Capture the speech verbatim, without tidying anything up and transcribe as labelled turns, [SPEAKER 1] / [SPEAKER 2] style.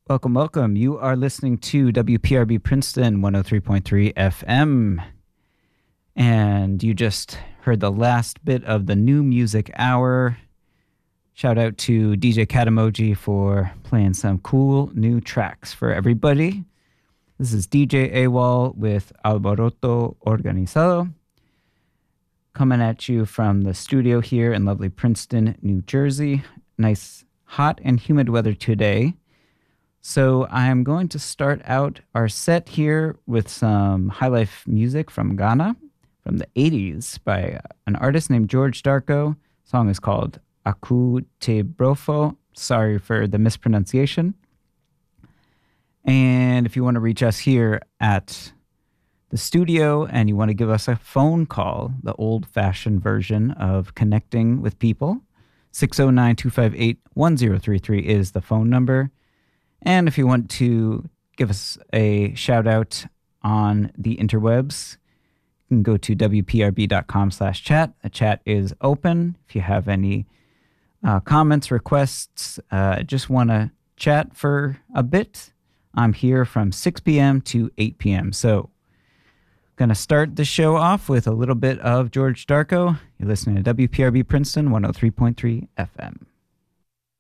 [SPEAKER 1] Welcome, welcome. You are listening to W P R B Princeton one oh three point three F M. And you just heard the last bit of the new music hour. Shout out to D J Katamoji for playing some cool new tracks for everybody. This is D J AWOL with Alboroto Organizado, coming at you from the studio here in lovely Princeton, New Jersey. Nice hot and humid weather today. So I'm going to start out our set here with some high life music from Ghana from the eighties by an artist named George Darko. The song is called Aku Te Brofo. Sorry for the mispronunciation. And if you want to reach us here at the studio and you want to give us a phone call, the old-fashioned version of connecting with people, six oh nine, two five eight, one oh three three is the phone number. And if you want to give us a shout out on the interwebs, you can go to wprb.com slash chat. The chat is open. If you have any uh, comments, requests, uh, just want to chat for a bit, I'm here from six p.m. to eight p.m. So going to start the show off with a little bit of George Darko. You're listening to W P R B Princeton one oh three point three F M.